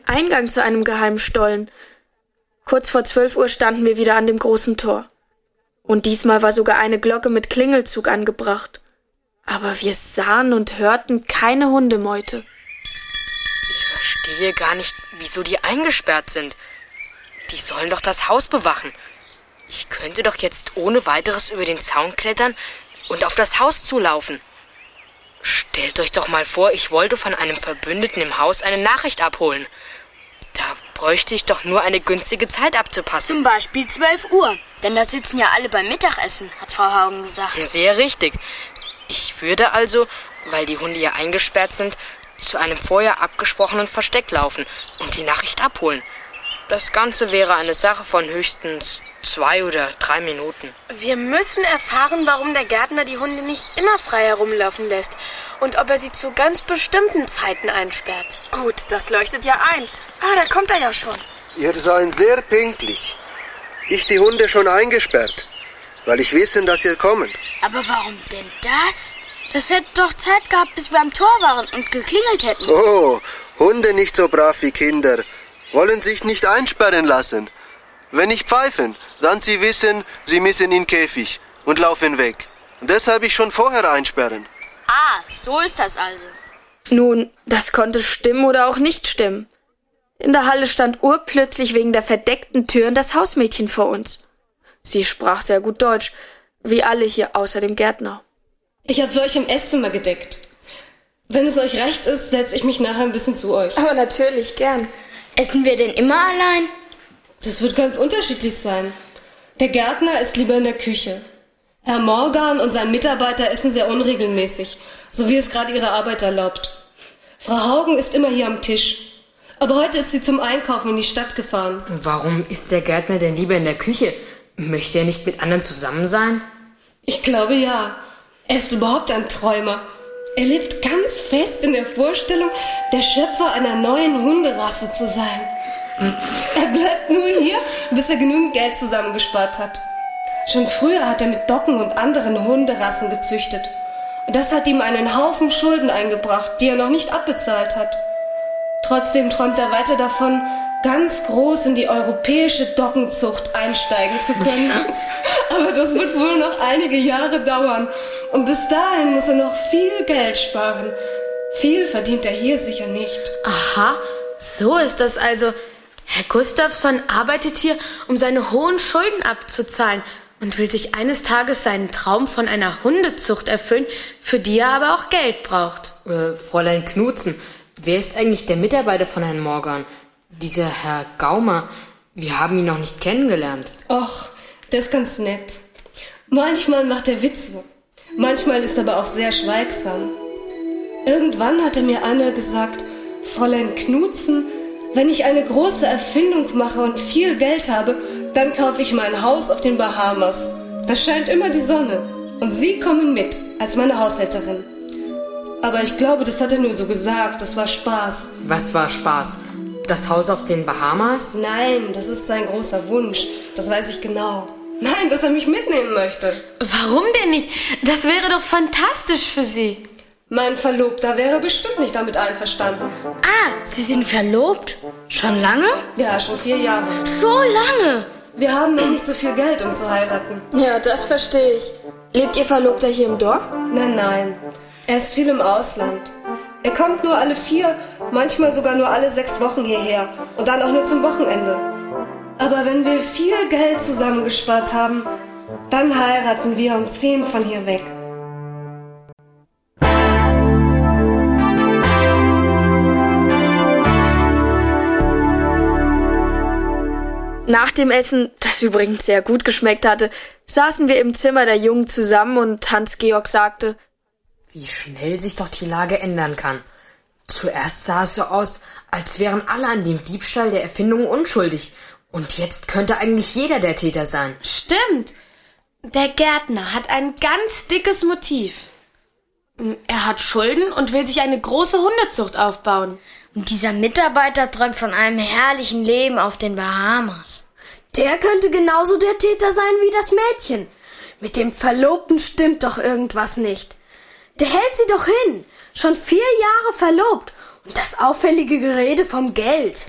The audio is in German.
Eingang zu einem geheimen Stollen. Kurz vor 12 Uhr standen wir wieder an dem großen Tor. Und diesmal war sogar eine Glocke mit Klingelzug angebracht. Aber wir sahen und hörten keine Hundemeute. Ich verstehe gar nicht, wieso die eingesperrt sind. Die sollen doch das Haus bewachen. Ich könnte doch jetzt ohne weiteres über den Zaun klettern und auf das Haus zulaufen. Stellt euch doch mal vor, ich wollte von einem Verbündeten im Haus eine Nachricht abholen. Da bräuchte ich doch nur eine günstige Zeit abzupassen. Zum Beispiel 12 Uhr, denn da sitzen ja alle beim Mittagessen, hat Frau Haugen gesagt. Sehr richtig. Ich würde also, weil die Hunde ja eingesperrt sind, zu einem vorher abgesprochenen Versteck laufen und die Nachricht abholen. Das Ganze wäre eine Sache von höchstens 2 oder 3 Minuten. Wir müssen erfahren, warum der Gärtner die Hunde nicht immer frei herumlaufen lässt und ob er sie zu ganz bestimmten Zeiten einsperrt. Gut, das leuchtet ja ein. Da kommt er ja schon. Ihr seid sehr pünktlich. Ich die Hunde schon eingesperrt, weil ich wissen, dass ihr kommt. Aber warum denn das? Das hätte doch Zeit gehabt, bis wir am Tor waren und geklingelt hätten. Oh, Hunde nicht so brav wie Kinder. Wollen sich nicht einsperren lassen. Wenn ich pfeifen, dann sie wissen, sie müssen in den Käfig und laufen weg. Und deshalb ich schon vorher einsperren. So ist das also. Nun, das konnte stimmen oder auch nicht stimmen. In der Halle stand urplötzlich wegen der verdeckten Türen das Hausmädchen vor uns. Sie sprach sehr gut Deutsch, wie alle hier außer dem Gärtner. Ich habe für euch im Esszimmer gedeckt. Wenn es euch recht ist, setze ich mich nachher ein bisschen zu euch. Aber natürlich, gern. Essen wir denn immer allein? Das wird ganz unterschiedlich sein. Der Gärtner ist lieber in der Küche. Herr Morgan und sein Mitarbeiter essen sehr unregelmäßig, so wie es gerade ihre Arbeit erlaubt. Frau Haugen ist immer hier am Tisch. Aber heute ist sie zum Einkaufen in die Stadt gefahren. Warum ist der Gärtner denn lieber in der Küche? Möchte er nicht mit anderen zusammen sein? Ich glaube ja. Er ist überhaupt ein Träumer. Er lebt ganz fest in der Vorstellung, der Schöpfer einer neuen Hunderasse zu sein. Er bleibt nur hier, bis er genügend Geld zusammengespart hat. Schon früher hat er mit Doggen und anderen Hunderassen gezüchtet. Und das hat ihm einen Haufen Schulden eingebracht, die er noch nicht abbezahlt hat. Trotzdem träumt er weiter davon, ganz groß in die europäische Doggenzucht einsteigen zu können. Aber das wird wohl noch einige Jahre dauern. Und bis dahin muss er noch viel Geld sparen. Viel verdient er hier sicher nicht. Aha, so ist das also. Herr Gustafsson arbeitet hier, um seine hohen Schulden abzuzahlen und will sich eines Tages seinen Traum von einer Hundezucht erfüllen, für die er aber auch Geld braucht. Fräulein Knutzen, wer ist eigentlich der Mitarbeiter von Herrn Morgan? Dieser Herr Gaumer, wir haben ihn noch nicht kennengelernt. Och, der ist ganz nett. Manchmal macht er Witze. Manchmal ist er aber auch sehr schweigsam. Irgendwann hat er mir einmal gesagt, Fräulein Knutzen, wenn ich eine große Erfindung mache und viel Geld habe, dann kaufe ich mein Haus auf den Bahamas. Da scheint immer die Sonne. Und Sie kommen mit, als meine Haushälterin. Aber ich glaube, das hat er nur so gesagt. Das war Spaß. Was war Spaß? Das Haus auf den Bahamas? Nein, das ist sein großer Wunsch. Das weiß ich genau. Nein, dass er mich mitnehmen möchte. Warum denn nicht? Das wäre doch fantastisch für Sie. Mein Verlobter wäre bestimmt nicht damit einverstanden. Sie sind verlobt? Schon lange? Ja, schon 4 Jahre. So lange? Wir haben noch nicht so viel Geld, um zu heiraten. Ja, das verstehe ich. Lebt Ihr Verlobter hier im Dorf? Nein. Er ist viel im Ausland. Er kommt nur alle 4, manchmal sogar nur alle 6 Wochen hierher. Und dann auch nur zum Wochenende. Aber wenn wir viel Geld zusammengespart haben, dann heiraten wir und ziehen von hier weg. Nach dem Essen, das übrigens sehr gut geschmeckt hatte, saßen wir im Zimmer der Jungen zusammen und Hans-Georg sagte: Wie schnell sich doch die Lage ändern kann. Zuerst sah es so aus, als wären alle an dem Diebstahl der Erfindung unschuldig. Und jetzt könnte eigentlich jeder der Täter sein. Stimmt. Der Gärtner hat ein ganz dickes Motiv. Er hat Schulden und will sich eine große Hundezucht aufbauen. Und dieser Mitarbeiter träumt von einem herrlichen Leben auf den Bahamas. Der könnte genauso der Täter sein wie das Mädchen. Mit dem Verlobten stimmt doch irgendwas nicht. Der hält sie doch hin. Schon 4 Jahre verlobt. Und das auffällige Gerede vom Geld.